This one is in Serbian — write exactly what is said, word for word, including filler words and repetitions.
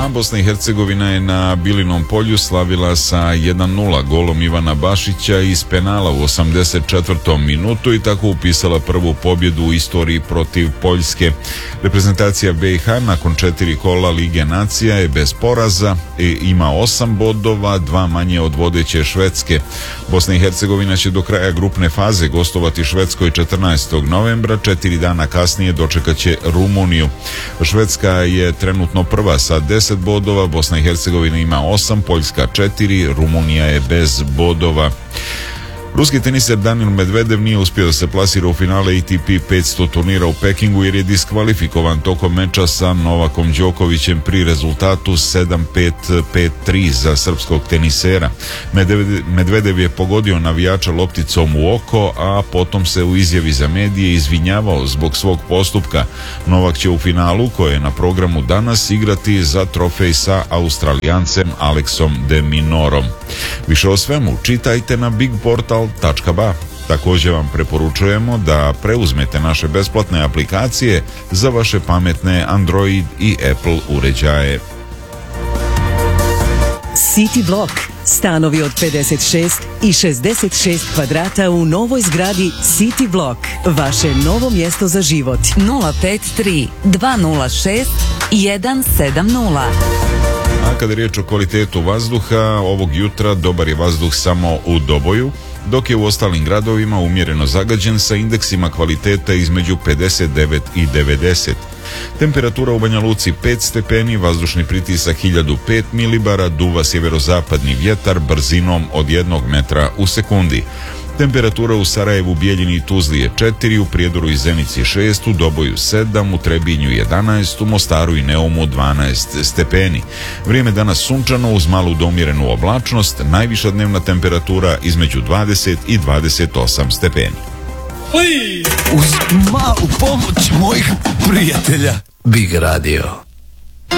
Bosna i Hercegovina je na Bilinom polju slavila sa jedan nula golom Ivana Bašića iz penala u osamdeset četvrtom minutu i tako upisala prvu pobjedu u istoriji protiv Poljske. Reprezentacija B i H nakon četiri kola Lige nacija je bez poraza i ima osam bodova, dva manje od vodeće Švedske. Bosna i Hercegovina će do kraja grupne faze gostovati Švedskoj četrnaestog novembra, četiri dana kasnije dočekat će Rumuniju. Švedska je trenutno prva sa deset bodova, Bosna i Hercegovina ima osam, Poljska četiri, Rumunija je bez bodova. Ruski teniser Danil Medvedev nije uspio da se plasira u finale A T P petsto turnira u Pekingu jer je diskvalifikovan tokom meča sa Novakom Đokovićem pri rezultatu sedam pet pet tri za srpskog tenisera. Medvedev je pogodio navijača lopticom u oko, a potom se u izjavi za medije izvinjavao zbog svog postupka. Novak će u finalu, koje je na programu danas, igrati za trofej sa Australijancem Aleksom de Minorom. Više o svemu čitajte na big portal tačka ba. Također vam preporučujemo da preuzmete naše besplatne aplikacije za vaše pametne Android i Apple uređaje. City Block. Stanovi od pedeset šest i šezdeset šest kvadrata u novoj zgradi City Block. Vaše novo mjesto za život. nula pet tri dva nula šest jedan sedam nula. A kada je riječ o kvalitetu vazduha, ovog jutra dobar je vazduh samo u Doboju, dok je u ostalim gradovima umjereno zagađen sa indeksima kvaliteta između pedeset devet i devedeset. Temperatura u Banja Luci pet stepeni, vazdušni pritisak hiljadu pet milibara, duva sjeverozapadni vjetar brzinom od jednog metra u sekundi. Temperatura u Sarajevu, Bijeljini i Tuzli je četiri, u Prijedoru i Zenici šest, u Doboju sedam, u Trebinju jedanaest, u Mostaru i Neumu dvanaest stepeni. Vrijeme danas sunčano uz malu do umjerenu oblačnost, najviša dnevna temperatura između dvadeset i dvadeset osam stepeni. Uz malu pomoć mojih prijatelja Big Radio.